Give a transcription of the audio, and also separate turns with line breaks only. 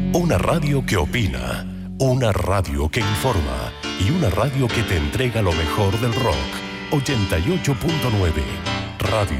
Una radio que opina, una radio que informa y una radio que te entrega lo mejor del rock. 88.9 Radio